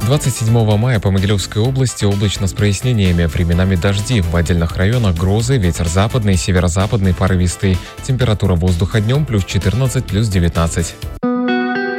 27 мая по Могилевской области облачно с прояснениями, временами дожди. В отдельных районах грозы, ветер западный, северо-западный, порывистый. Температура воздуха днем +14, +19.